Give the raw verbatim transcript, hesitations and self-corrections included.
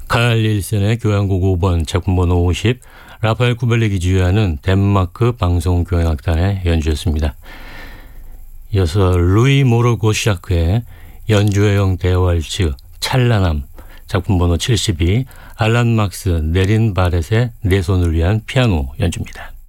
칼 닐센의 교향곡 오 번 작품 번호 오십, 라파엘 쿠벨릭이 지휘하는 덴마크 방송교향악단의 연주였습니다. 이어서 루이 모로고시아크의 연주회용 대왈츠 찬란함 작품 번호 칠십이, 알란 막스, 네린 바렛의 내 손을 위한 피아노 연주입니다.